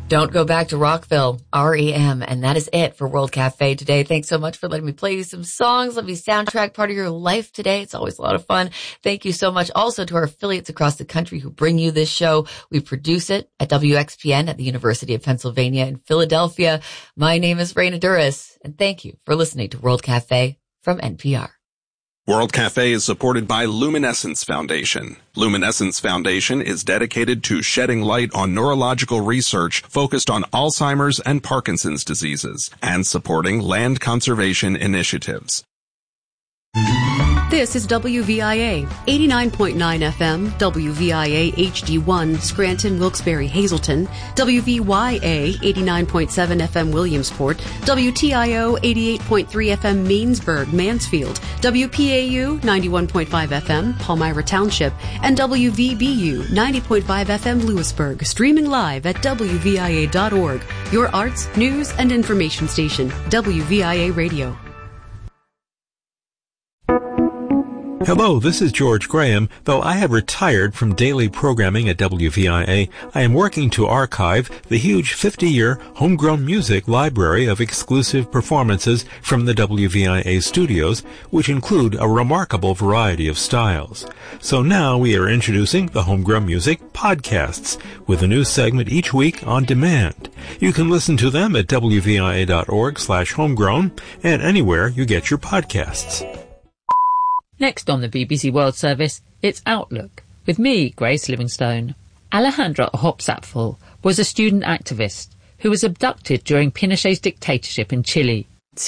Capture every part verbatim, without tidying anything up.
Don't go back to Rockville, R E M. And that is it for World Cafe today. Thanks so much for letting me play you some songs. Let me soundtrack part of your life today. It's always a lot of fun. Thank you so much also to our affiliates across the country who bring you this show. We produce it at W X P N at the University of Pennsylvania in Philadelphia. My name is Raina Duras, and thank you for listening to World Cafe from N P R. World Cafe is supported by Luminescence Foundation. Luminescence Foundation is dedicated to shedding light on neurological research focused on Alzheimer's and Parkinson's diseases and supporting land conservation initiatives. This is W V I A, eighty-nine point nine F M, W V I A H D one, Scranton, Wilkes-Barre, Hazleton, W V Y A, eighty-nine point seven F M, Williamsport, W T I O, eighty-eight point three F M, Mainsburg, Mansfield, W P A U, ninety-one point five F M, Palmyra Township, and W V B U, ninety point five F M, Lewisburg, streaming live at W V I A dot org, your arts, news, and information station, W V I A Radio. Hello, this is George Graham. Though I have retired from daily programming at W V I A, I am working to archive the huge fifty-year homegrown music library of exclusive performances from the W V I A studios, which include a remarkable variety of styles. So now we are introducing the Homegrown Music Podcasts, with a new segment each week on demand. You can listen to them at W V I A dot org slash homegrown and anywhere you get your podcasts. Next on the B B C World Service, it's Outlook, with me, Grace Livingstone. Alejandra Hopsapfel was a student activist who was abducted during Pinochet's dictatorship in Chile.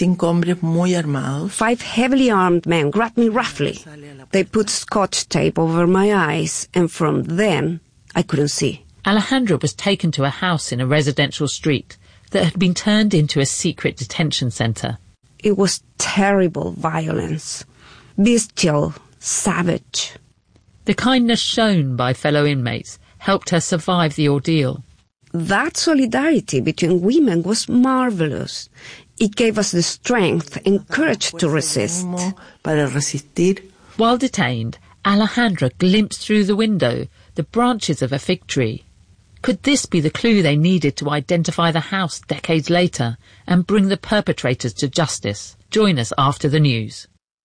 Five heavily armed men grabbed me roughly. They put scotch tape over my eyes, and from then, I couldn't see. Alejandra was taken to a house in a residential street that had been turned into a secret detention centre. It was terrible violence. Bestial, savage. The kindness shown by fellow inmates helped her survive the ordeal. That solidarity between women was marvelous. It gave us the strength and courage to resist. While detained, Alejandra glimpsed through the window the branches of a fig tree. Could this be the clue they needed to identify the house decades later and bring the perpetrators to justice? Join us after the news.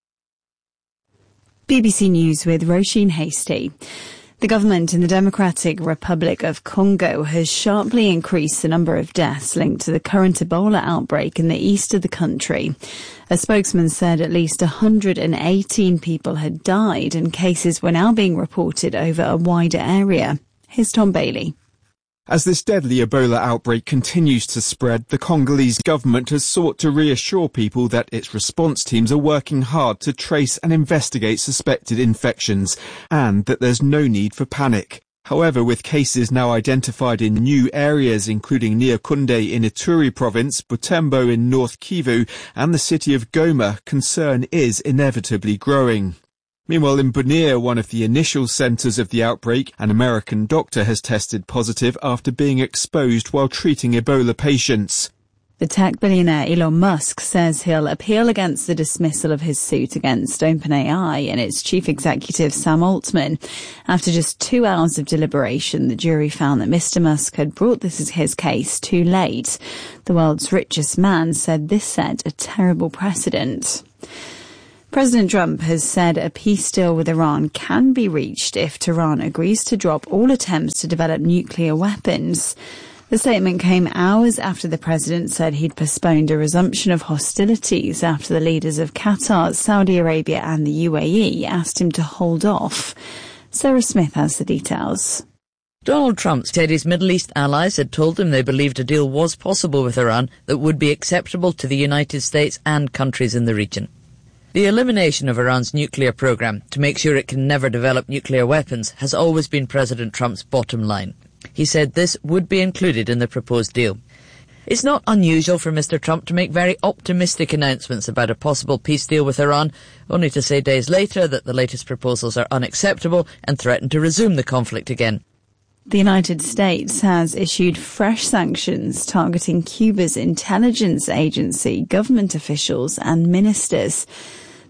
B B C News with Roisin Hastie. The government in the Democratic Republic of Congo has sharply increased the number of deaths linked to the current Ebola outbreak in the east of the country. A spokesman said at least one hundred eighteen people had died and cases were now being reported over a wider area. Here's Tom Bailey. As this deadly Ebola outbreak continues to spread, the Congolese government has sought to reassure people that its response teams are working hard to trace and investigate suspected infections, and that there's no need for panic. However, with cases now identified in new areas, including Nyakunde in Ituri province, Butembo in North Kivu, and the city of Goma, concern is inevitably growing. Meanwhile, in Bunia, one of the initial centres of the outbreak, an American doctor has tested positive after being exposed while treating Ebola patients. The tech billionaire Elon Musk says he'll appeal against the dismissal of his suit against OpenAI and its chief executive Sam Altman. After just two hours of deliberation, the jury found that Mister Musk had brought this as his case too late. The world's richest man said this set a terrible precedent. President Trump has said a peace deal with Iran can be reached if Tehran agrees to drop all attempts to develop nuclear weapons. The statement came hours after the president said he'd postponed a resumption of hostilities after the leaders of Qatar, Saudi Arabia and the U A E asked him to hold off. Sarah Smith has the details. Donald Trump said his Middle East allies had told him they believed a deal was possible with Iran that would be acceptable to the United States and countries in the region. The elimination of Iran's nuclear program to make sure it can never develop nuclear weapons has always been President Trump's bottom line. He said this would be included in the proposed deal. It's not unusual for Mister Trump to make very optimistic announcements about a possible peace deal with Iran, only to say days later that the latest proposals are unacceptable and threaten to resume the conflict again. The United States has issued fresh sanctions targeting Cuba's intelligence agency, government officials and ministers.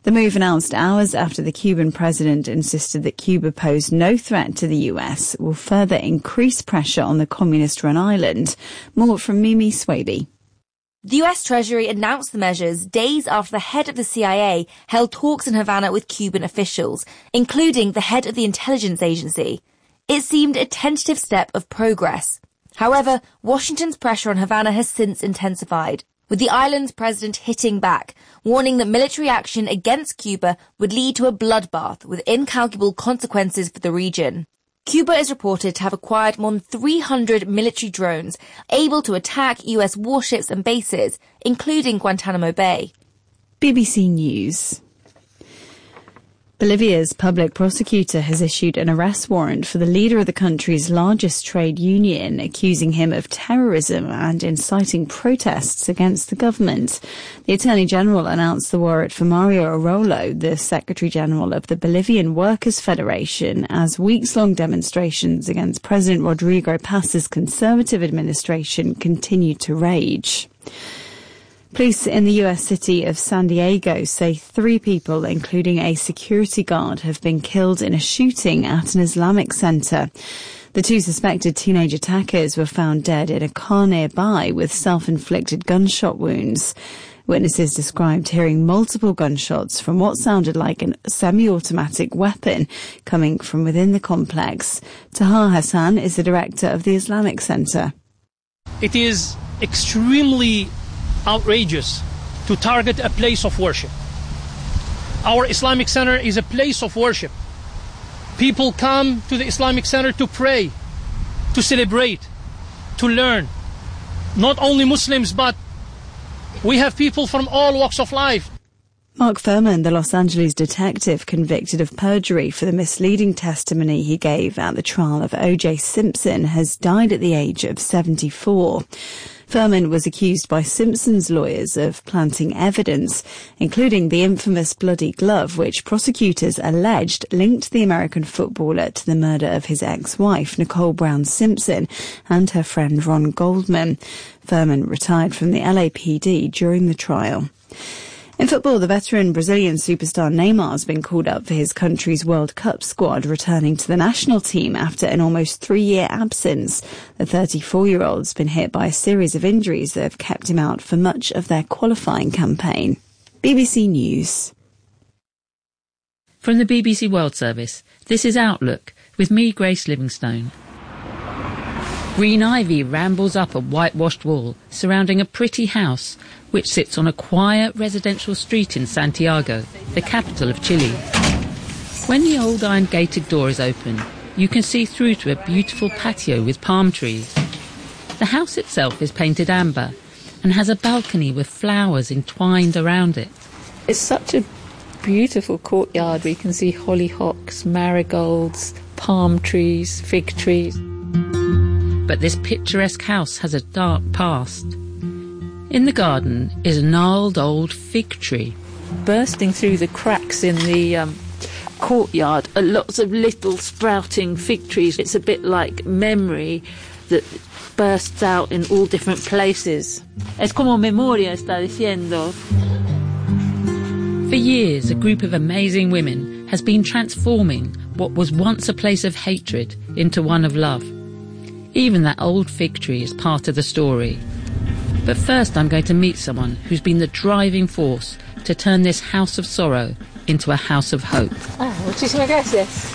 The move announced hours after the Cuban president insisted that Cuba posed no threat to the U S will further increase pressure on the communist-run island. More from Mimi Swaby. The U S Treasury announced the measures days after the head of the C I A held talks in Havana with Cuban officials, including the head of the intelligence agency. It seemed a tentative step of progress. However, Washington's pressure on Havana has since intensified, with the island's president hitting back, warning that military action against Cuba would lead to a bloodbath with incalculable consequences for the region. Cuba is reported to have acquired more than three hundred military drones able to attack U S warships and bases, including Guantanamo Bay. B B C News. Bolivia's public prosecutor has issued an arrest warrant for the leader of the country's largest trade union, accusing him of terrorism and inciting protests against the government. The Attorney General announced the warrant for Mario Arroyo, the Secretary General of the Bolivian Workers' Federation, as weeks-long demonstrations against President Rodrigo Paz's conservative administration continued to rage. Police in the U S city of San Diego say three people, including a security guard, have been killed in a shooting at an Islamic center. The two suspected teenage attackers were found dead in a car nearby with self-inflicted gunshot wounds. Witnesses described hearing multiple gunshots from what sounded like a semi-automatic weapon coming from within the complex. Tahar Hassan is the director of the Islamic Center. It is extremely outrageous to target a place of worship. Our Islamic Center is a place of worship. People come to the Islamic Center to pray, to celebrate, to learn. Not only Muslims, but we have people from all walks of life. Mark Furman, the Los Angeles detective convicted of perjury for the misleading testimony he gave at the trial of O J Simpson, has died at the age of seventy-four. Furman was accused by Simpson's lawyers of planting evidence, including the infamous bloody glove, which prosecutors alleged linked the American footballer to the murder of his ex-wife, Nicole Brown Simpson, and her friend Ron Goldman. Furman retired from the L A P D during the trial. In football, the veteran Brazilian superstar Neymar has been called up for his country's World Cup squad, returning to the national team after an almost three-year absence. The thirty-four-year-old has been hit by a series of injuries that have kept him out for much of their qualifying campaign. B B C News. From the B B C World Service, this is Outlook, with me, Grace Livingstone. Green ivy rambles up a whitewashed wall surrounding a pretty house which sits on a quiet residential street in Santiago, the capital of Chile. When the old iron gated door is open, you can see through to a beautiful patio with palm trees. The house itself is painted amber and has a balcony with flowers entwined around it. It's such a beautiful courtyard. We can see hollyhocks, marigolds, palm trees, fig trees. But this picturesque house has a dark past. In the garden is a gnarled old fig tree. Bursting through the cracks in the um, courtyard are lots of little sprouting fig trees. It's a bit like memory that bursts out in all different places. Es como memoria, está diciendo. For years, a group of amazing women has been transforming what was once a place of hatred into one of love. Even that old fig tree is part of the story. But first I'm going to meet someone who's been the driving force to turn this house of sorrow into a house of hope. Ah, muchísimas gracias.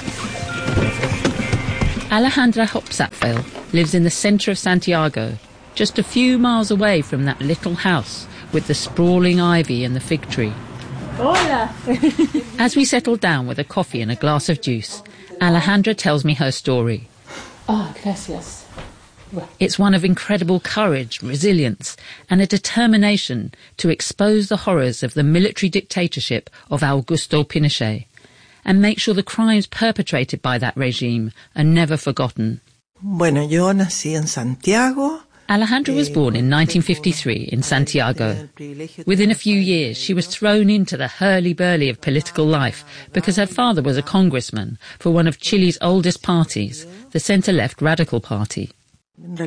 Alejandra Hopsapfel lives in the centre of Santiago, just a few miles away from that little house with the sprawling ivy and the fig tree. Hola. As we settle down with a coffee and a glass of juice, Alejandra tells me her story. Ah, gracias. It's one of incredible courage, resilience, and a determination to expose the horrors of the military dictatorship of Augusto Pinochet and make sure the crimes perpetrated by that regime are never forgotten. Bueno, yo nací en Santiago. Alejandra was born in nineteen fifty-three in Santiago. Within a few years, she was thrown into the hurly-burly of political life because her father was a congressman for one of Chile's oldest parties, the centre-left Radical Party.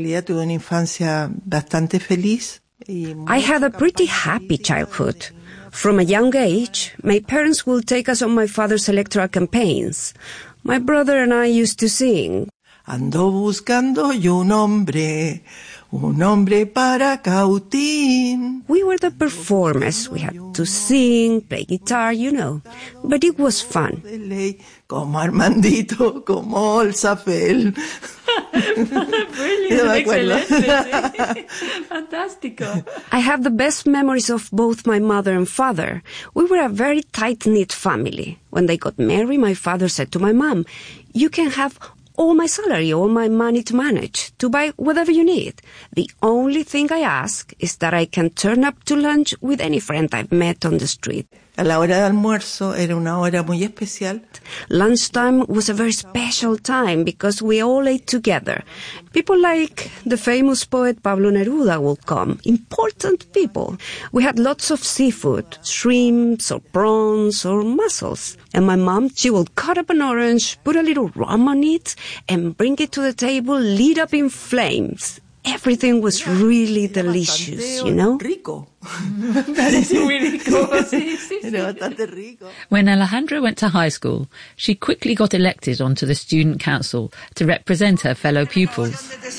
I had a pretty happy childhood. From a young age, my parents would take us on my father's electoral campaigns. My brother and I used to sing. Ando buscando yo un hombre, un hombre para Cautín. We were the performers. We had to sing, play guitar, you know. But it was fun. Como Armandito, como el Zafel. Brilliant, excelente. Fantastico. I have the best memories of both my mother and father. We were a very tight-knit family. When they got married, my father said to my mom, "You can have all my salary, all my money to manage, to buy whatever you need. The only thing I ask is that I can turn up to lunch with any friend I've met on the street." A la hora de almuerzo era una hora muy especial. Lunchtime was a very special time because we all ate together. People like the famous poet Pablo Neruda would come. Important people. We had lots of seafood, shrimps or prawns or mussels. And my mom, she would cut up an orange, put a little rum on it, and bring it to the table lit up in flames. Everything was really delicious, you know? Rico. When Alejandra went to high school, she quickly got elected onto the student council to represent her fellow pupils.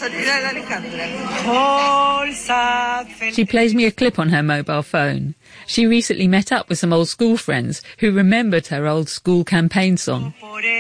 She plays me a clip on her mobile phone. She recently met up with some old school friends who remembered her old school campaign song.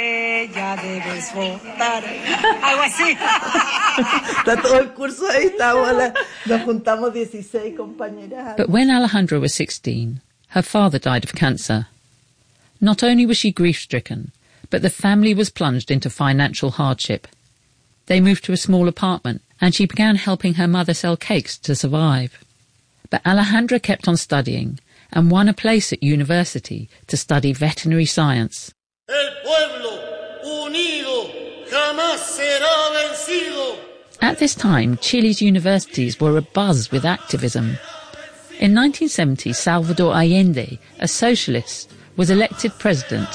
But when Alejandra was sixteen, her father died of cancer. Not only was she grief-stricken, but the family was plunged into financial hardship. They moved to a small apartment, and she began helping her mother sell cakes to survive. But Alejandra kept on studying and won a place at university to study veterinary science. El pueblo unido jamás será vencido. At this time, Chile's universities were abuzz with activism. In nineteen seventy, Salvador Allende, a socialist, was elected president.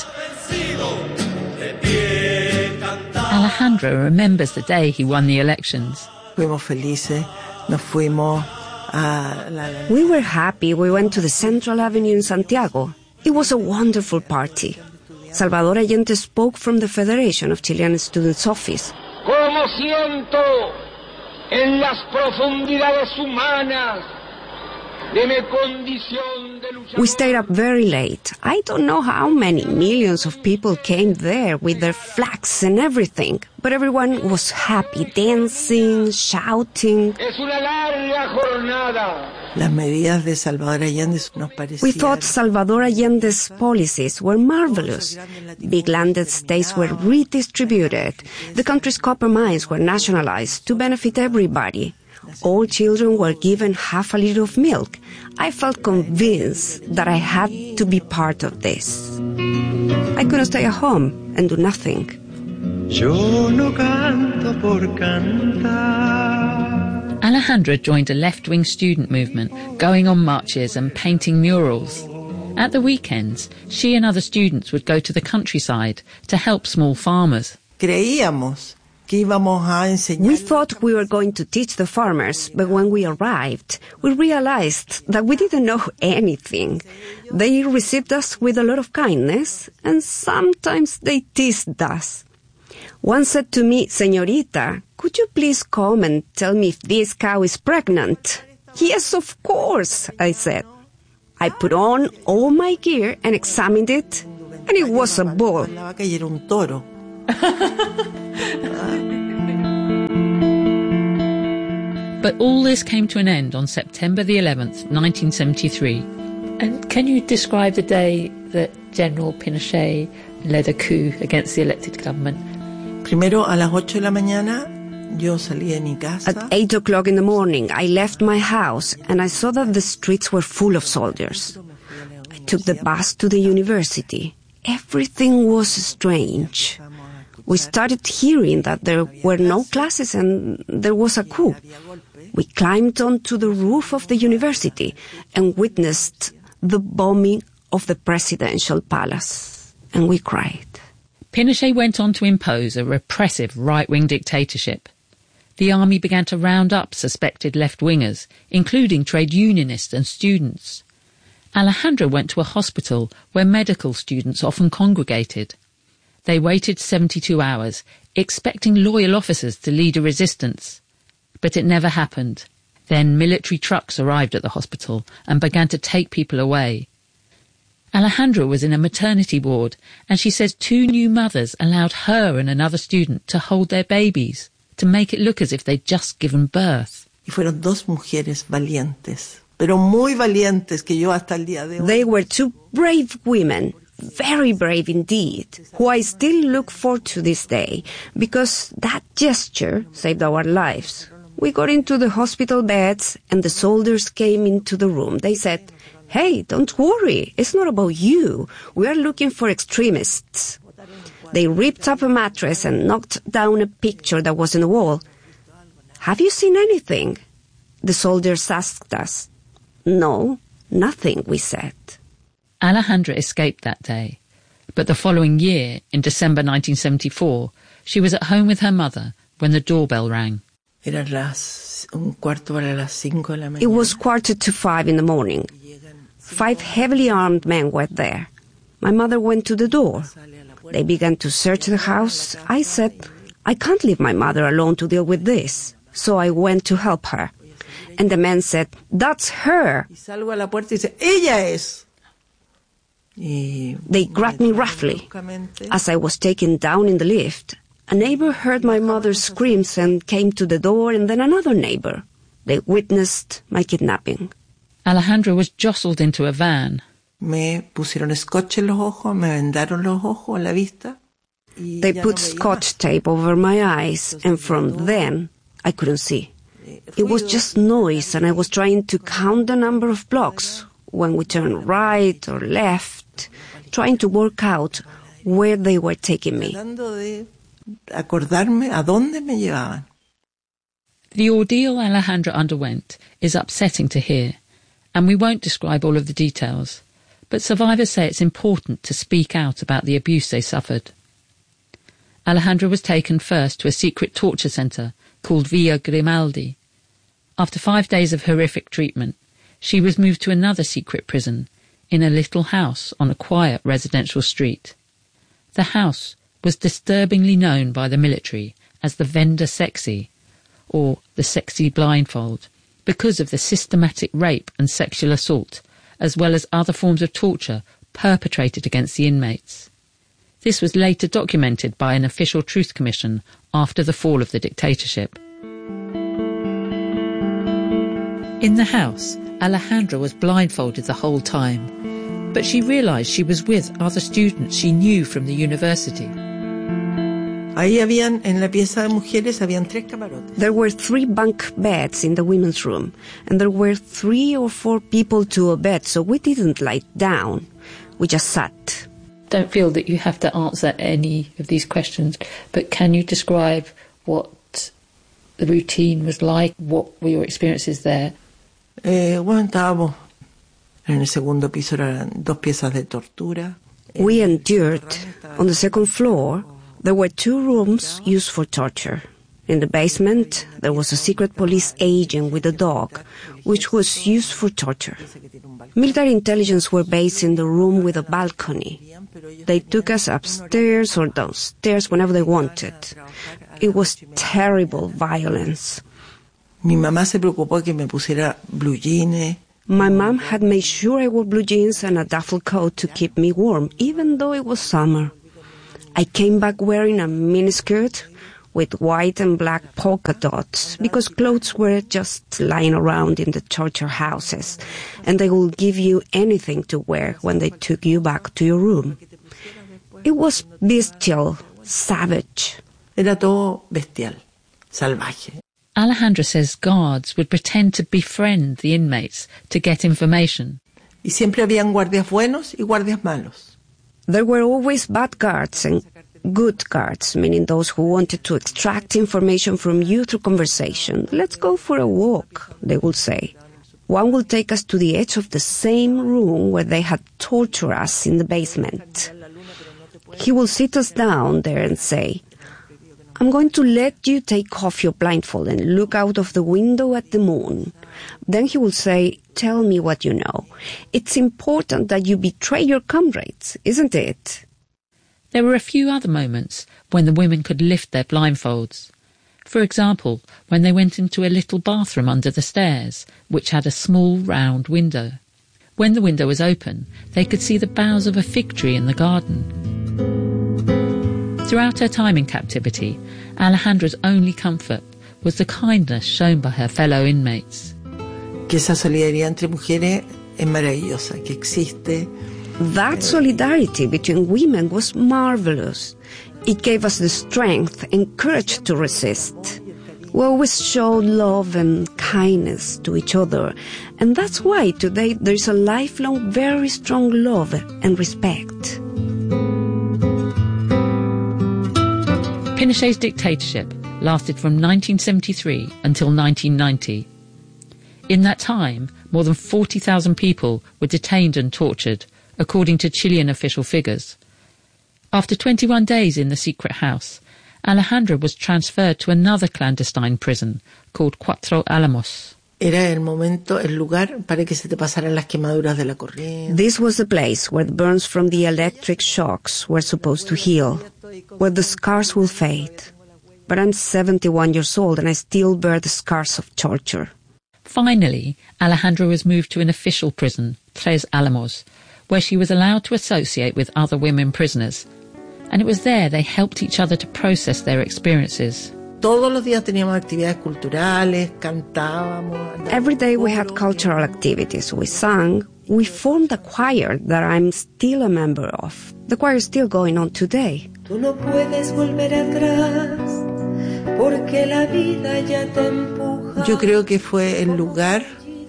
Alejandra remembers the day he won the elections. Fuimos felices, nos fuimos a la... We were happy. We went to the Central Avenue in Santiago. It was a wonderful party. Salvador Allende spoke from the Federation of Chilean Students' office. Como siento en las profundidades humanas de mi condición de luchador. We stayed up very late. I don't know how many millions of people came there with their flags and everything, but everyone was happy, dancing, shouting. Es una larga jornada. Las medidas de Salvador Allende nos parecían... We thought Salvador Allende's policies were marvelous. Big landed states were redistributed. The country's copper mines were nationalized to benefit everybody. All children were given half a liter of milk. I felt convinced that I had to be part of this. I couldn't stay at home and do nothing. Yo no canto por cantar. Alejandra joined a left-wing student movement, going on marches and painting murals. At the weekends, she and other students would go to the countryside to help small farmers. Creíamos que íbamos a enseñar... We thought we were going to teach the farmers, but when we arrived, we realized that we didn't know anything. They received us with a lot of kindness, and sometimes they teased us. One said to me, "Señorita, could you please come and tell me if this cow is pregnant?" "Yes, of course," I said. I put on all my gear and examined it, and it was a bull. But all this came to an end on September the eleventh, nineteen seventy-three. And can you describe the day that General Pinochet led a coup against the elected government? Primero, a las ocho de la mañana, yo salí de mi casa. At eight o'clock in the morning, I left my house and I saw that the streets were full of soldiers. I took the bus to the university. Everything was strange. We started hearing that there were no classes and there was a coup. We climbed onto the roof of the university and witnessed the bombing of the presidential palace. And we cried. Pinochet went on to impose a repressive right-wing dictatorship. The army began to round up suspected left-wingers, including trade unionists and students. Alejandra went to a hospital where medical students often congregated. They waited seventy-two hours, expecting loyal officers to lead a resistance. But it never happened. Then military trucks arrived at the hospital and began to take people away. Alejandra was in a maternity ward, and she says two new mothers allowed her and another student to hold their babies, to make it look as if they'd just given birth. Y fueron dos mujeres valientes, pero muy valientes que yo hasta el día de hoy. They were two brave women, very brave indeed, who I still look forward to this day, because that gesture saved our lives. We got into the hospital beds, and the soldiers came into the room. They said, "Hey, don't worry, it's not about you. We are looking for extremists." They ripped up a mattress and knocked down a picture that was in the wall. "Have you seen anything?" The soldiers asked us. "No, nothing," we said. Alejandra escaped that day, but the following year, in December nineteen seventy-four, she was at home with her mother when the doorbell rang. Era las un cuarto para las cinco de la mañana. It was quarter to five in the morning. Five heavily armed men were there. My mother went to the door. They began to search the house. I said, "I can't leave my mother alone to deal with this." So I went to help her. And the man said, "That's her." Y salgo a la puerta y dice, "Ella es." Y They grabbed me roughly. As I was taken down in the lift, a neighbor heard my mother's screams and came to the door, and then another neighbor. They witnessed my kidnapping. Alejandra was jostled into a van. Me pusieron scotch en los ojos, me vendaron los ojos, la vista. They put scotch tape over my eyes, and from then I couldn't see. It was just noise, and I was trying to count the number of blocks when we turned right or left, trying to work out where they were taking me. Tratando de acordarme a dónde me llevaban. The ordeal Alejandra underwent is upsetting to hear, and we won't describe all of the details, but survivors say it's important to speak out about the abuse they suffered. Alejandra was taken first to a secret torture centre called Villa Grimaldi. After five days of horrific treatment, she was moved to another secret prison in a little house on a quiet residential street. The house was disturbingly known by the military as the Venda Sexy, or the Sexy Blindfold, because of the systematic rape and sexual assault, as well as other forms of torture perpetrated against the inmates. This was later documented by an official truth commission after the fall of the dictatorship. In the house, Alejandra was blindfolded the whole time, but she realised she was with other students she knew from the university. Ahí habían, en la pieza de mujeres, habían tres camarotes. There were three bunk beds in the women's room, and there were three or four people to a bed, so we didn't lie down. We just sat. Don't feel that you have to answer any of these questions, but can you describe what the routine was like? What were your experiences there? Eh, bueno, estábamos en el segundo piso, eran dos piezas de tortura. We endured. On the second floor, there were two rooms used for torture. In the basement, there was a secret police agent with a dog, which was used for torture. Military intelligence were based in the room with a balcony. They took us upstairs or downstairs whenever they wanted. It was terrible violence. Mi mamá se preocupó que me pusiera blue jeans. My mom had made sure I wore blue jeans and a duffel coat to keep me warm, even though it was summer. I came back wearing a miniskirt with white and black polka dots, because clothes were just lying around in the torture houses, and they would give you anything to wear when they took you back to your room. It was bestial, savage. Era todo bestial, salvaje. Alejandra says guards would pretend to befriend the inmates to get information. Y siempre habían guardias buenos y guardias malos. There were always bad guards and good guards, meaning those who wanted to extract information from you through conversation. Let's go for a walk, they would say. One will take us to the edge of the same room where they had tortured us in the basement. He will sit us down there and say, I'm going to let you take off your blindfold and look out of the window at the moon. Then he will say, tell me what you know. It's important that you betray your comrades, isn't it? There were a few other moments when the women could lift their blindfolds. For example, when they went into a little bathroom under the stairs, which had a small round window. When the window was open, they could see the boughs of a fig tree in the garden. Throughout her time in captivity, Alejandra's only comfort was the kindness shown by her fellow inmates. Que esa solidaridad entre mujeres es maravillosa, que existe. That solidarity between women was marvelous. It gave us the strength and courage to resist. We always showed love and kindness to each other, and that's why today there is a lifelong, very strong love and respect. Pinochet's dictatorship lasted from nineteen seventy-three until nineteen ninety. In that time, more than forty thousand people were detained and tortured, according to Chilean official figures. After twenty-one days in the secret house, Alejandra was transferred to another clandestine prison called Cuatro Alamos. Era el momento, el lugar para que se te pasaran las quemaduras de la corriente. This was the place where the burns from the electric shocks were supposed to heal, where the scars will fade. But I'm seventy-one years old and I still bear the scars of torture. Finally, Alejandra was moved to an official prison, Tres Alamos, where she was allowed to associate with other women prisoners. And it was there they helped each other to process their experiences. Todos los días teníamos actividades culturales, cantábamos. Every day we had cultural activities. We sang. We formed a choir that I'm still a member of. The choir is still going on today. Tú no puedes volver atrás, porque la vida ya te empuja. Yo creo que fue el lugar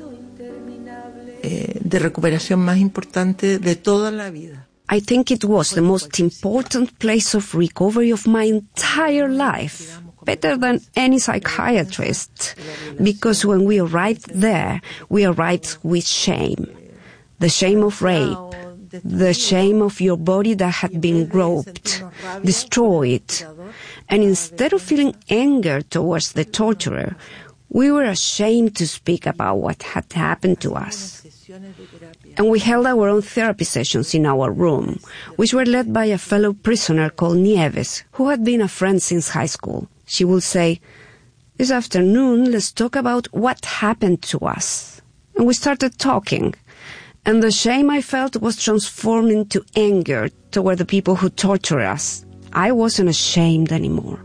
eh, de recuperación más importante de toda la vida. I think it was the most important place of recovery of my entire life. Better than any psychiatrist. Because when we arrived there, we arrived with shame. The shame of rape. The shame of your body that had been groped, destroyed. And instead of feeling anger towards the torturer, we were ashamed to speak about what had happened to us. And we held our own therapy sessions in our room, which were led by a fellow prisoner called Nieves, who had been a friend since high school. She would say, this afternoon, let's talk about what happened to us. And we started talking. And the shame I felt was transformed into anger toward the people who torture us. I wasn't ashamed anymore.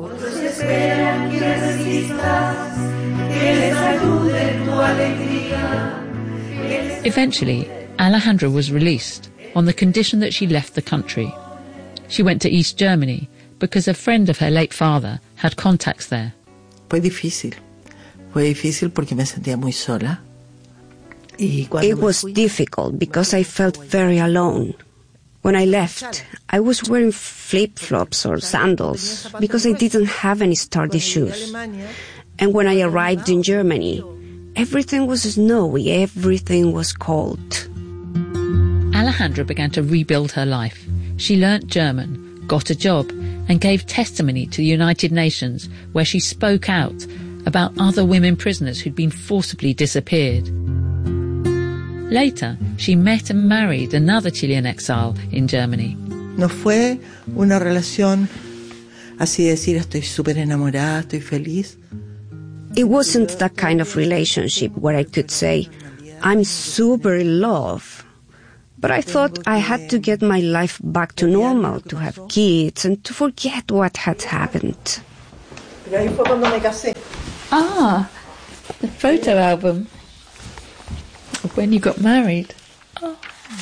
Eventually, Alejandra was released on the condition that she left the country. She went to East Germany because a friend of her late father had contacts there. Fue difícil. Fue difícil porque me sentía muy sola. It was difficult because I felt very alone. When I left, I was wearing flip-flops or sandals because I didn't have any sturdy shoes. And when I arrived in Germany, everything was snowy, everything was cold. Alejandra began to rebuild her life. She learnt German, got a job, and gave testimony to the United Nations, where she spoke out about other women prisoners who'd been forcibly disappeared. Later, she met and married another Chilean exile in Germany. No fue una relación así decir estoy súper enamorada, estoy feliz. It wasn't that kind of relationship where I could say, I'm super in love. But I thought I had to get my life back to normal, to have kids, and to forget what had happened. Ah, the photo album of when you got married. Oh.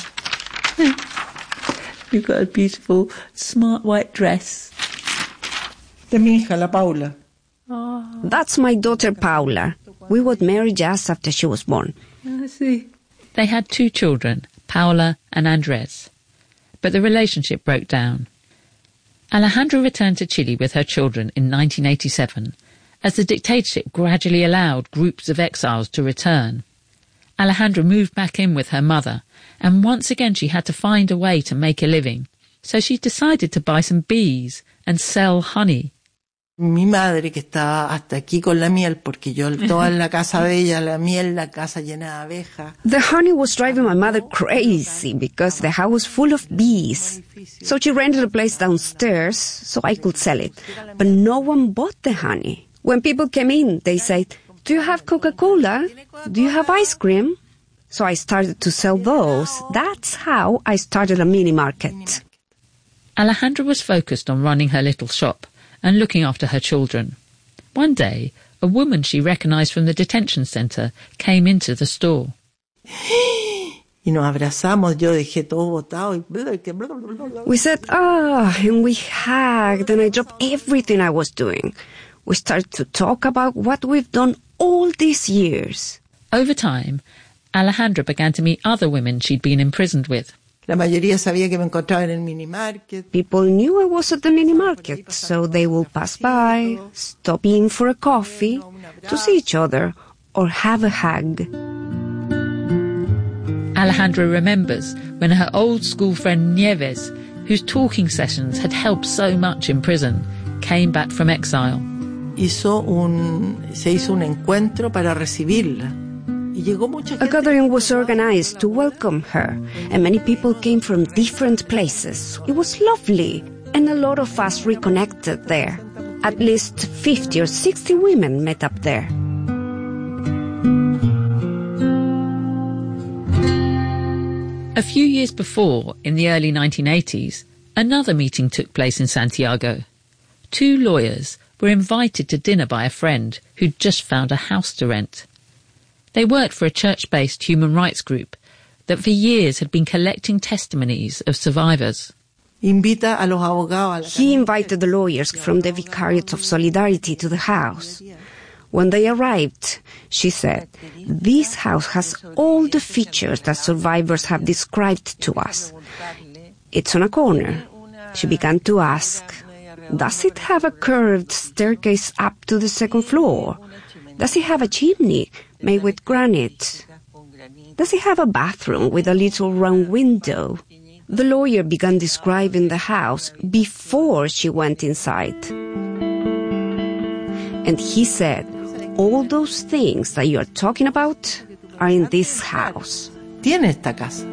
You've got a beautiful, smart white dress. De mi hija, la Paula. Oh. That's my daughter Paula. We got married just after she was born. I see. They had two children, Paula and Andres. But the relationship broke down. Alejandra returned to Chile with her children in nineteen eighty-seven, as the dictatorship gradually allowed groups of exiles to return. Alejandra moved back in with her mother, and once again she had to find a way to make a living. So she decided to buy some bees and sell honey. Mi madre, que estaba hasta aquí con la miel, porque yo toda en la casa de ella, la miel, la casa llena de abejas. The honey was driving my mother crazy because the house was full of bees. So she rented a place downstairs so I could sell it. But no one bought the honey. When people came in, they said, "Do you have Coca-Cola? Do you have ice cream?" So I started to sell those. That's how I started a mini market. Alejandra was focused on running her little shop and looking after her children. One day, a woman she recognised from the detention centre came into the store. Y nos abrazamos, yo dejé todo botado. We said, ah, and we hugged, and I dropped everything I was doing. We started to talk about what we've done all these years. Over time, Alejandra began to meet other women she'd been imprisoned with. La mayoría sabía que me encontraba en el mini market. People knew I was at the mini market, so they would pass by, stop in for a coffee, to see each other, or have a hug. Alejandra remembers when her old school friend Nieves, whose talking sessions had helped so much in prison, came back from exile. Hizo un, se hizo un encuentro para recibirla. A gathering was organized to welcome her, and many people came from different places. It was lovely, and a lot of us reconnected there. At least fifty or sixty women met up there. A few years before, in the early nineteen eighties, another meeting took place in Santiago. Two lawyers were invited to dinner by a friend who'd just found a house to rent. They worked for a church-based human rights group that for years had been collecting testimonies of survivors. He invited the lawyers from the Vicariate of Solidarity to the house. When they arrived, she said, "This house has all the features that survivors have described to us. It's on a corner." She began to ask, "Does it have a curved staircase up to the second floor? Does it have a chimney made with granite? Does it have a bathroom with a little round window?" The lawyer began describing the house before she went inside. And he said, "All those things that you're talking about are in this house." Tiene esta casa.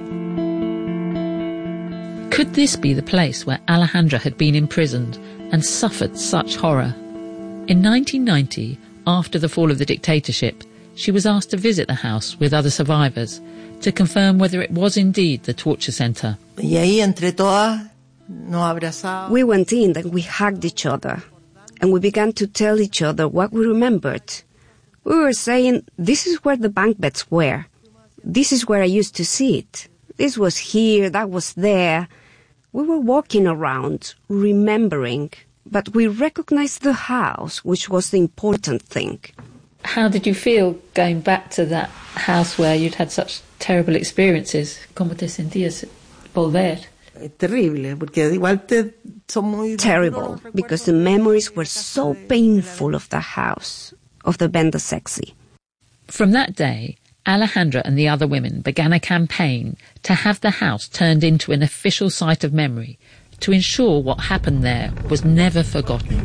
Could this be the place where Alejandra had been imprisoned and suffered such horror? In nineteen ninety, after the fall of the dictatorship, she was asked to visit the house with other survivors to confirm whether it was indeed the torture centre. Y ahí, entre todas, nos abrazamos. We went in and we hugged each other, and we began to tell each other what we remembered. We were saying, "This is where the bunk beds were. This is where I used to sit. This was here, that was there." We were walking around, remembering, but we recognized the house, which was the important thing. How did you feel going back to that house where you'd had such terrible experiences? ¿Cómo te sentías volver? Terrible, porque igual te son muy terrible, because the memories were so painful of the house, of the Venda Sexy. From that day, Alejandra and the other women began a campaign to have the house turned into an official site of memory, to ensure what happened there was never forgotten.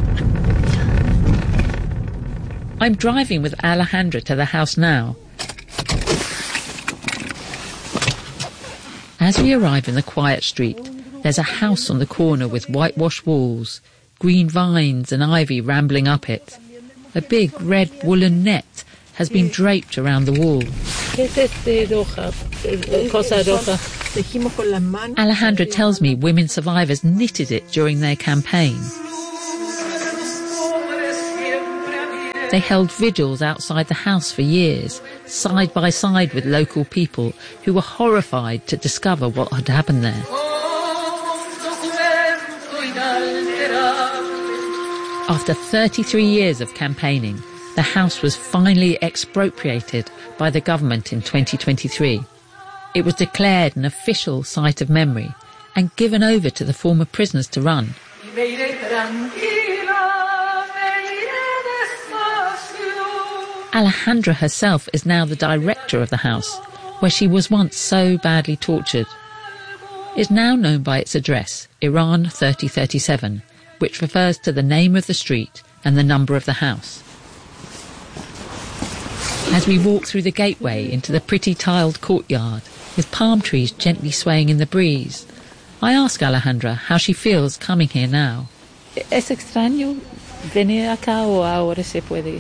I'm driving with Alejandra to the house now. As we arrive in the quiet street, there's a house on the corner with whitewashed walls, green vines and ivy rambling up it. A big red woolen net has been draped around the wall. Alejandra tells me women survivors knitted it during their campaign. They held vigils outside the house for years, side by side with local people who were horrified to discover what had happened there. After thirty-three years of campaigning, the house was finally expropriated by the government in twenty twenty-three. It was declared an official site of memory and given over to the former prisoners to run. Alejandra herself is now the director of the house, where she was once so badly tortured. It's now known by its address, Iran thirty thirty-seven, which refers to the name of the street and the number of the house. As we walk through the gateway into the pretty tiled courtyard, with palm trees gently swaying in the breeze, I ask Alejandra how she feels coming here now. ¿Es extraño venir acá o ahora se puede?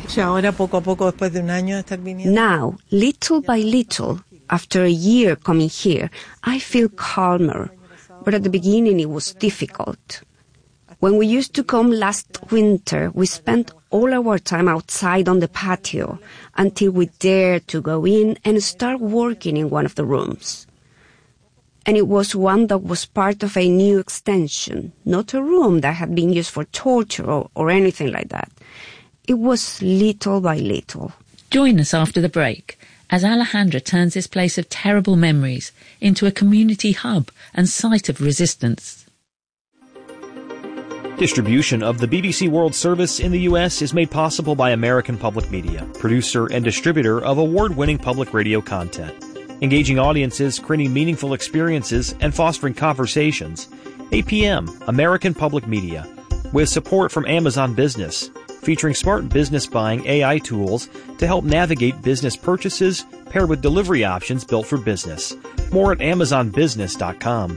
Now, little by little, after a year coming here, I feel calmer, but at the beginning it was difficult. When we used to come last winter, we spent all our time outside on the patio until we dared to go in and start working in one of the rooms. And it was one that was part of a new extension, not a room that had been used for torture or, or anything like that. It was little by little. Join us after the break as Alejandra turns this place of terrible memories into a community hub and site of resistance. Distribution of the B B C World Service in the U S is made possible by American Public Media, producer and distributor of award-winning public radio content. Engaging audiences, creating meaningful experiences, and fostering conversations. A P M, American Public Media, with support from Amazon Business, featuring smart business buying A I tools to help navigate business purchases, paired with delivery options built for business. More at amazon business dot com.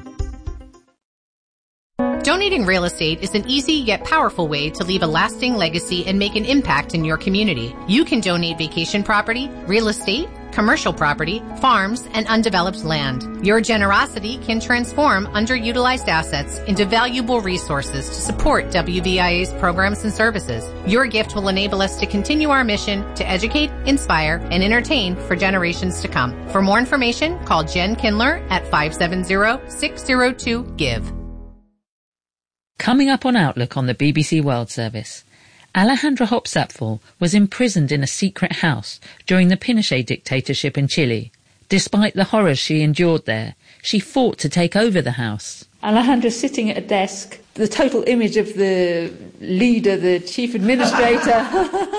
Donating real estate is an easy yet powerful way to leave a lasting legacy and make an impact in your community. You can donate vacation property, real estate, commercial property, farms, and undeveloped land. Your generosity can transform underutilized assets into valuable resources to support W V I A's programs and services. Your gift will enable us to continue our mission to educate, inspire, and entertain for generations to come. For more information, call Jen Kindler at five seven zero, six zero two, GIVE. Coming up on Outlook on the B B C World Service, Alejandra Hopsapfel was imprisoned in a secret house during the Pinochet dictatorship in Chile. Despite the horrors she endured there, she fought to take over the house. Alejandra sitting at a desk, the total image of the leader, the chief administrator.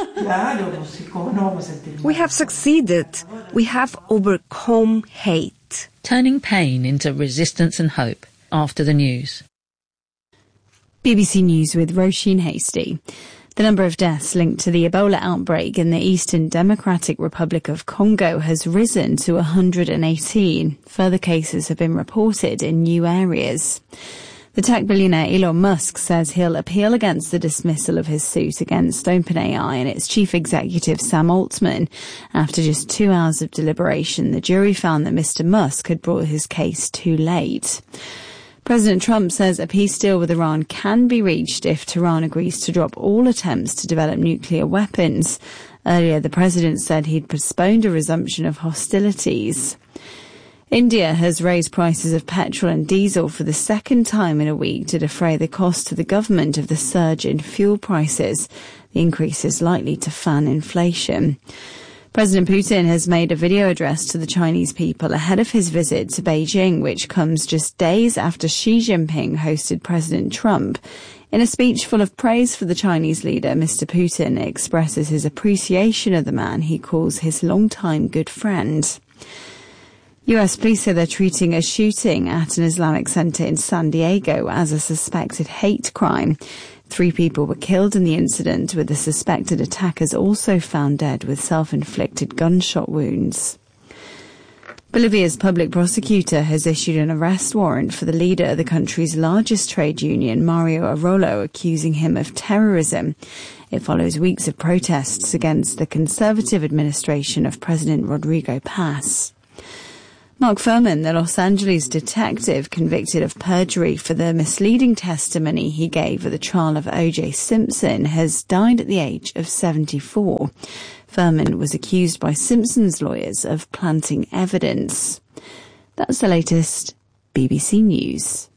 We have succeeded. We have overcome hate. Turning pain into resistance and hope after the news. B B C News with Roisin Hasty. The number of deaths linked to the Ebola outbreak in the Eastern Democratic Republic of Congo has risen to one hundred eighteen. Further cases have been reported in new areas. The tech billionaire Elon Musk says he'll appeal against the dismissal of his suit against OpenAI and its chief executive Sam Altman. After just two hours of deliberation, the jury found that Mister Musk had brought his case too late. President Trump says a peace deal with Iran can be reached if Tehran agrees to drop all attempts to develop nuclear weapons. Earlier, the president said he'd postponed a resumption of hostilities. India has raised prices of petrol and diesel for the second time in a week to defray the cost to the government of the surge in fuel prices. The increase is likely to fan inflation. President Putin has made a video address to the Chinese people ahead of his visit to Beijing, which comes just days after Xi Jinping hosted President Trump. In a speech full of praise for the Chinese leader, Mister Putin expresses his appreciation of the man he calls his longtime good friend. U S police say they're treating a shooting at an Islamic center in San Diego as a suspected hate crime. Three people were killed in the incident, with the suspected attackers also found dead with self-inflicted gunshot wounds. Bolivia's public prosecutor has issued an arrest warrant for the leader of the country's largest trade union, Mario Arroyo, accusing him of terrorism. It follows weeks of protests against the conservative administration of President Rodrigo Paz. Mark Furman, the Los Angeles detective convicted of perjury for the misleading testimony he gave at the trial of O J Simpson, has died at the age of seventy-four. Furman was accused by Simpson's lawyers of planting evidence. That's the latest B B C News.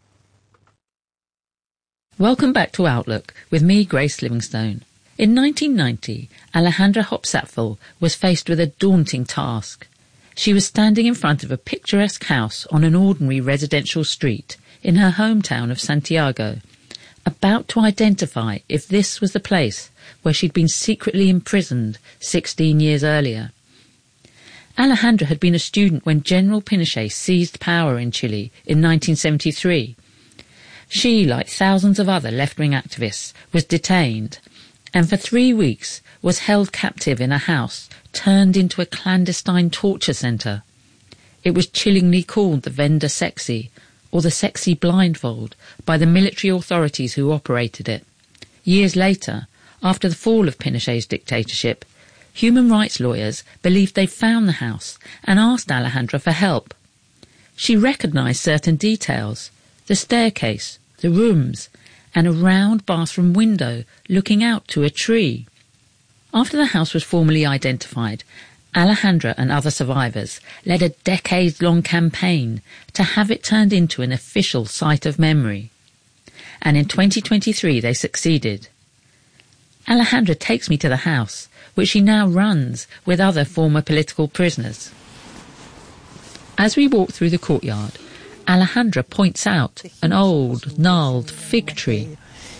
Welcome back to Outlook with me, Grace Livingstone. In nineteen ninety, Alejandra Hopsapfel was faced with a daunting task. She was standing in front of a picturesque house on an ordinary residential street in her hometown of Santiago, about to identify if this was the place where she'd been secretly imprisoned sixteen years earlier. Alejandra had been a student when General Pinochet seized power in Chile in nineteen seventy-three. She, like thousands of other left-wing activists, was detained and for three weeks was held captive in a house turned into a clandestine torture centre. It was chillingly called the Venda Sexy, or the Sexy Blindfold, by the military authorities who operated it. Years later, after the fall of Pinochet's dictatorship, human rights lawyers believed they'd found the house and asked Alejandra for help. She recognised certain details: the staircase, the rooms, and a round bathroom window looking out to a tree. After the house was formally identified, Alejandra and other survivors led a decades-long campaign to have it turned into an official site of memory. And in twenty twenty-three they succeeded. Alejandra takes me to the house, which she now runs with other former political prisoners. As we walk through the courtyard, Alejandra points out an old, gnarled fig tree.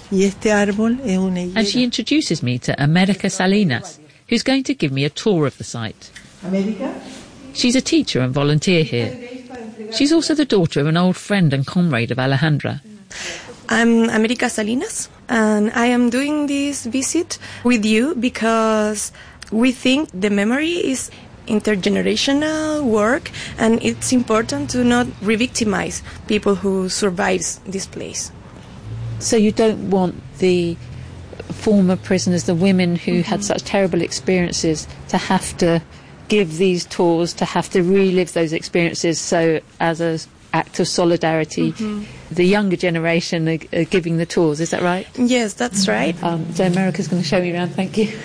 And she introduces me to America Salinas, who's going to give me a tour of the site. America? She's a teacher and volunteer here. She's also the daughter of an old friend and comrade of Alejandra. I'm America Salinas, and I am doing this visit with you because we think the memory is intergenerational work, and it's important to not re-victimize people who survives this place. So you don't want the former prisoners, the women who mm-hmm. had such terrible experiences, to have to give these tours, to have to relive those experiences. So as an act of solidarity, mm-hmm. the younger generation are, are giving the tours. Is that right? Yes, that's right. Um, so America's going to show me around. Thank you.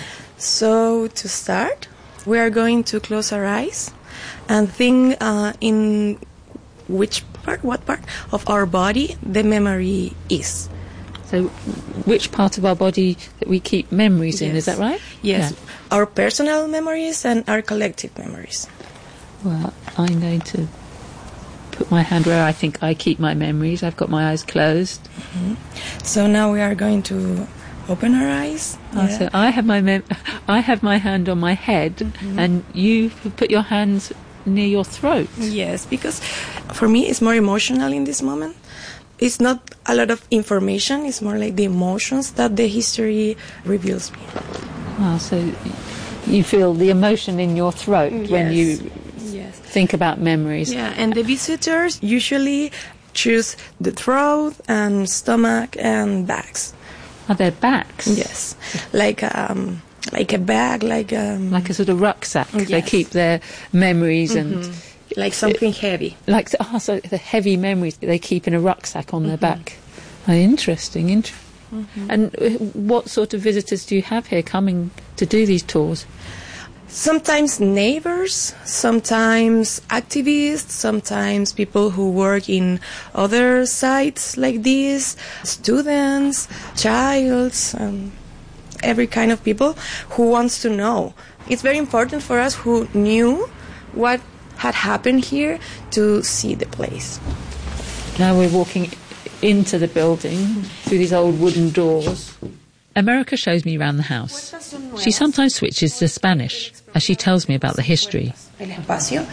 So to start, we are going to close our eyes and think uh, in which part, what part of our body the memory is. So which part of our body that we keep memories yes. in, is that right? Yes, yeah. Our personal memories and our collective memories. Well, I'm going to put my hand where I think I keep my memories. I've got my eyes closed. Mm-hmm. So now we are going to open our eyes. Oh, yeah. So I have my mem- I have my hand on my head, mm-hmm. and you put your hands near your throat. Yes, because for me it's more emotional in this moment. It's not a lot of information, it's more like the emotions that the history reveals me. Ah, so you feel the emotion in your throat yes. when you yes. think about memories. Yeah, and the visitors usually choose the throat and stomach and backs. Are there backs? Yes, like um, like a bag, like um, like a sort of rucksack. Yes. They keep their memories mm-hmm. and. Like something heavy. Like oh, so the heavy memories they keep in a rucksack on mm-hmm. their back. Oh, interesting, interesting. Mm-hmm. And what sort of visitors do you have here coming to do these tours? Sometimes neighbors, sometimes activists, sometimes people who work in other sites like this, students, childs, um, every kind of people who wants to know. It's very important for us who knew what had happened here to see the place. Now we're walking into the building through these old wooden doors. America shows me around the house. She sometimes switches to Spanish as she tells me about the history. The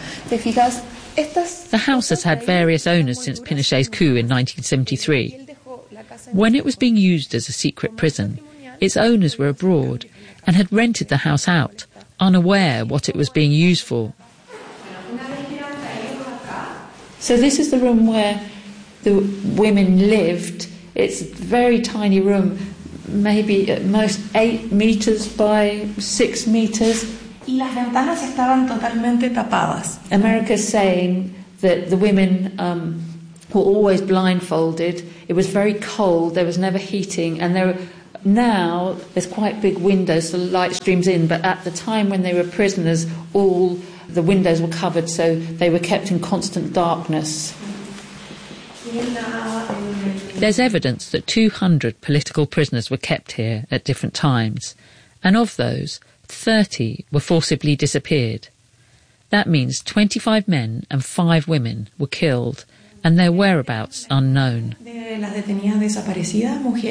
house has had various owners since Pinochet's coup in nineteen seventy-three. When it was being used as a secret prison, its owners were abroad and had rented the house out, unaware what it was being used for. So this is the room where the women lived. It's a very tiny room, maybe at most eight meters by six meters. Y las ventanas estaban totalmente tapadas. America's saying that the women um, were always blindfolded. It was very cold. There was never heating, and there now there's quite big windows, so light streams in. But at the time when they were prisoners, all the windows were covered, so they were kept in constant darkness. There's evidence that two hundred political prisoners were kept here at different times, and of those, thirty were forcibly disappeared. That means twenty-five men and five women were killed, and their whereabouts unknown.